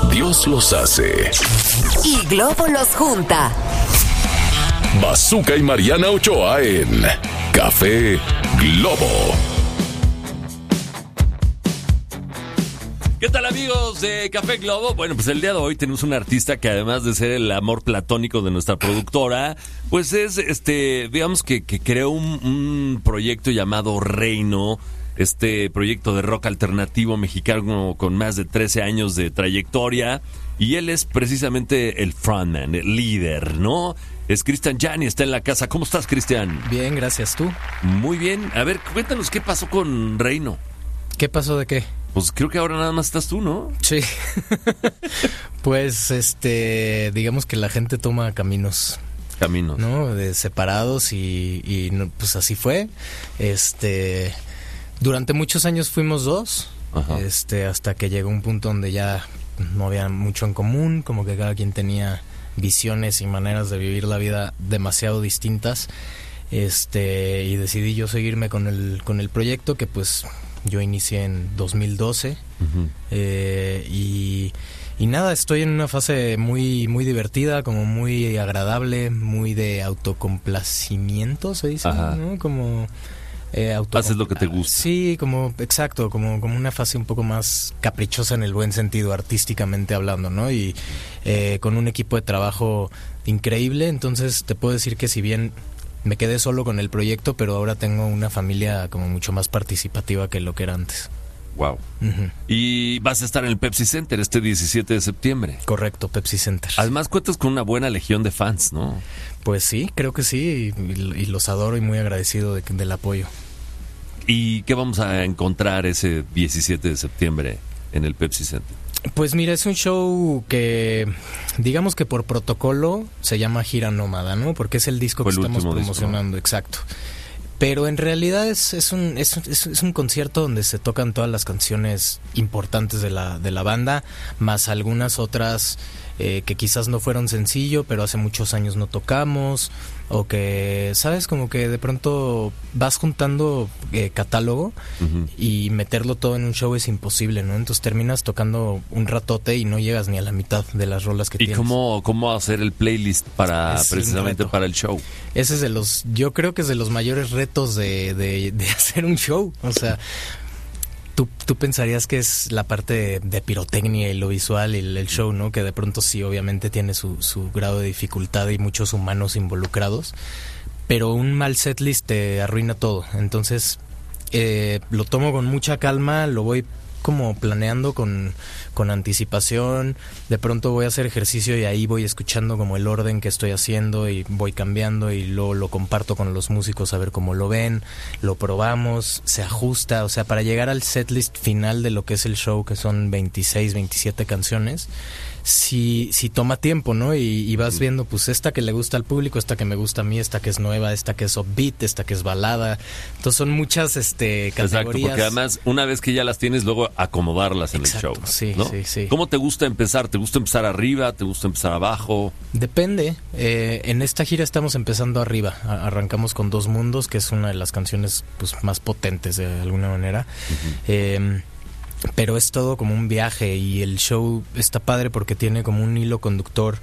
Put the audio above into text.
Dios los hace y Globo los junta. Bazooka y Mariana Ochoa en Café Globo. ¿Qué tal, amigos de Café Globo? Bueno, pues el día de hoy tenemos un artista que, además de ser el amor platónico de nuestra productora, pues es, digamos que creó un proyecto llamado Reino, proyecto de rock alternativo mexicano con más de 13 años de trayectoria, y él es precisamente el frontman, el líder, ¿no? Es Cristian Jani, está en la casa. ¿Cómo estás, Cristian? Bien, gracias. ¿Tú? Muy bien. A ver, cuéntanos qué pasó con Reino. ¿Qué pasó de qué? Pues creo que ahora nada más estás tú, ¿no? Sí. Pues, digamos que la gente toma caminos, ¿no? Separados y no, pues así fue. Durante muchos años fuimos dos. Ajá. Hasta que llegó un punto donde ya no había mucho en común, como que cada quien tenía visiones y maneras de vivir la vida demasiado distintas. Y decidí yo seguirme con el proyecto que pues yo inicié en 2012. Uh-huh. Y nada, estoy en una fase muy, muy divertida, como muy agradable, muy de autocomplacimiento, se dice, ¿no? Como haces lo que te gusta. Sí, exacto, como una fase un poco más caprichosa en el buen sentido, artísticamente hablando, ¿no? Y con un equipo de trabajo increíble. Entonces te puedo decir que si bien me quedé solo con el proyecto, pero ahora tengo una familia como mucho más participativa que lo que era antes. Wow. Uh-huh. Y vas a estar en el Pepsi Center este 17 de septiembre. Correcto, Pepsi Center. Además cuentas con una buena legión de fans, ¿no? Pues sí, creo que sí, y los adoro y muy agradecido del apoyo. ¿Y qué vamos a encontrar ese 17 de septiembre en el Pepsi Center? Pues mira, es un show que, digamos que por protocolo se llama Gira Nómada, ¿no? Porque es el disco que estamos promocionando, exacto. Pero en realidad es un concierto donde se tocan todas las canciones importantes de la banda, más algunas otras que quizás no fueron sencillo, pero hace muchos años no tocamos, o que, ¿sabes? Como que de pronto vas juntando catálogo. Uh-huh. Y meterlo todo en un show es imposible, ¿no? Entonces terminas tocando un ratote y no llegas ni a la mitad de las rolas que tienes. ¿Y cómo hacer el playlist precisamente para el show? Ese es yo creo que es de los mayores retos de hacer un show. O sea, Tú pensarías que es la parte de pirotecnia y lo visual y el show, ¿no? Que de pronto sí, obviamente tiene su grado de dificultad y muchos humanos involucrados, pero un mal setlist te arruina todo. Entonces lo tomo con mucha calma, lo voy como planeando con anticipación. De pronto voy a hacer ejercicio y ahí voy escuchando como el orden que estoy haciendo y voy cambiando y luego lo comparto con los músicos a ver cómo lo ven, lo probamos, se ajusta, o sea, para llegar al setlist final de lo que es el show, que son 26, 27 canciones, sí toma tiempo, ¿no? Y vas viendo, pues, esta que le gusta al público, esta que me gusta a mí, esta que es nueva, esta que es upbeat, esta que es balada. Entonces son muchas categorías. Exacto, porque además, una vez que ya las tienes, luego acomodarlas en Exacto, el show, sí, ¿no? Sí. ¿Cómo te gusta empezar? ¿Te gusta empezar arriba? ¿Te gusta empezar abajo? Depende. En esta gira estamos empezando arriba. Arrancamos con Dos Mundos, que es una de las canciones pues más potentes de alguna manera. Uh-huh. Pero es todo como un viaje y el show está padre porque tiene como un hilo conductor